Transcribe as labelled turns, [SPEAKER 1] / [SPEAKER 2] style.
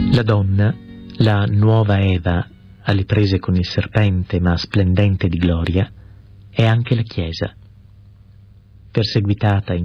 [SPEAKER 1] La donna, la nuova Eva, alle prese con il serpente ma splendente di gloria, è anche la Chiesa. Perseguitata